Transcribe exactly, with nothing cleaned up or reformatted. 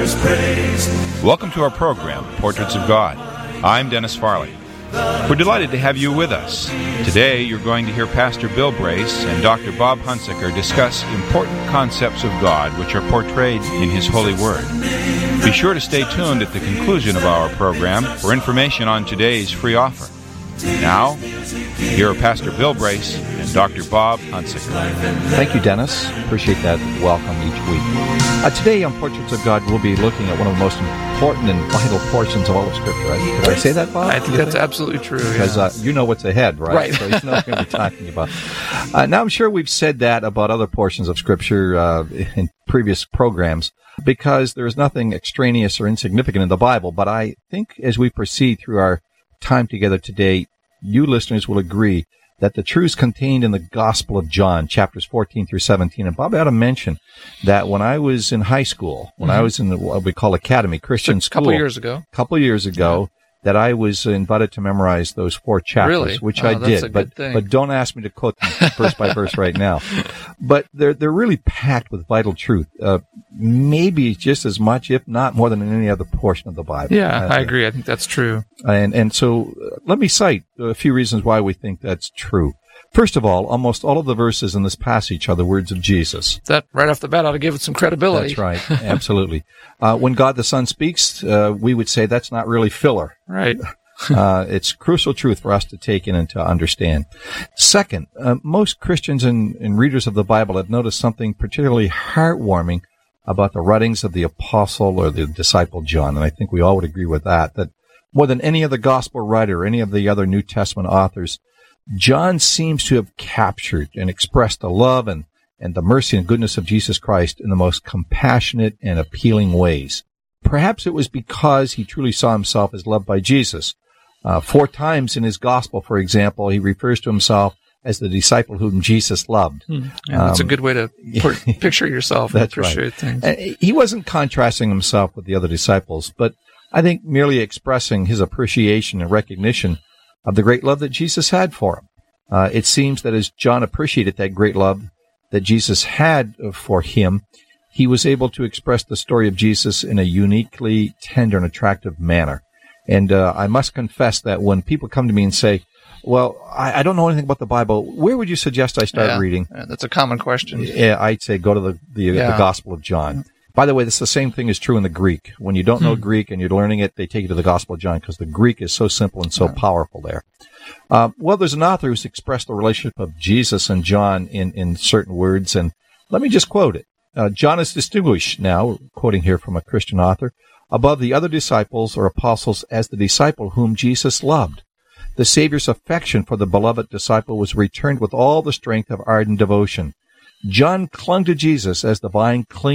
Father's praise. Welcome to our program, Portraits of God. I'm Dennis Farley. We're delighted to have you with us. Today, you're going to hear Pastor Bill Brace and Doctor Bob Hunsaker discuss important concepts of God which are portrayed in His holy Word. Be sure to stay tuned at the conclusion of our program for information on today's free offer. Now, here are Pastor Bill Brace and Doctor Bob Hunsaker. Thank you, Dennis. Appreciate that welcome each week. Uh, today on Portraits of God, we'll be looking at one of the most important and vital portions of all of Scripture. Right? Did I say that, Bob? I think that's absolutely true. Because yeah. uh, you know what's ahead, right? Right. So you know what we're going to be talking about. Uh, now, I'm sure we've said that about other portions of Scripture uh, in previous programs, because there is nothing extraneous or insignificant in the Bible. But I think as we proceed through our time together today, you listeners will agree that the truths contained in the Gospel of John, chapters fourteen through seventeen, and Bob ought to mention that when I was in high school, when mm-hmm. I was in the, what we call academy, Christian Just a school. couple years ago. A couple years ago. Yeah. That I was invited to memorize those four chapters, really? which oh, I that's did. A but good thing. but don't ask me to quote them verse by verse right now. But they're they're really packed with vital truth, uh, maybe just as much, if not more, than in any other portion of the Bible. Yeah, uh, I agree. I think that's true. And and so uh, let me cite a few reasons why we think that's true. First of all, almost all of the verses in this passage are the words of Jesus. That right off the bat ought to give it some credibility. That's right, absolutely. Uh, when God the Son speaks, uh, we would say that's not really filler. Right. uh, it's crucial truth for us to take in and to understand. Second, uh, most Christians and, and readers of the Bible have noticed something particularly heartwarming about the writings of the apostle or the disciple John, and I think we all would agree with that, that more than any other gospel writer or any of the other New Testament authors, John seems to have captured and expressed the love and, and the mercy and goodness of Jesus Christ in the most compassionate and appealing ways. Perhaps it was because he truly saw himself as loved by Jesus. Uh, four times in his gospel, for example, he refers to himself as the disciple whom Jesus loved. Hmm. Yeah, that's um, a good way to put, picture yourself and that's appreciate right. things. And he wasn't contrasting himself with the other disciples, but I think merely expressing his appreciation and recognition of the great love that Jesus had for him. Uh, it seems that as John appreciated that great love that Jesus had for him, he was able to express the story of Jesus in a uniquely tender and attractive manner. And uh, I must confess that when people come to me and say, well, I, I don't know anything about the Bible, where would you suggest I start yeah, reading? Yeah, that's a common question. Yeah, I'd say go to the, the, yeah. the Gospel of John. By the way, this the same thing is true in the Greek. When you don't know hmm. Greek and you're learning it, they take you to the Gospel of John because the Greek is so simple and so yeah. powerful there. Uh, well, there's an author who's expressed the relationship of Jesus and John in, in certain words, and let me just quote it. Uh, John is distinguished now, quoting here from a Christian author, above the other disciples or apostles as the disciple whom Jesus loved. The Savior's affection for the beloved disciple was returned with all the strength of ardent devotion. John clung to Jesus as the vine clings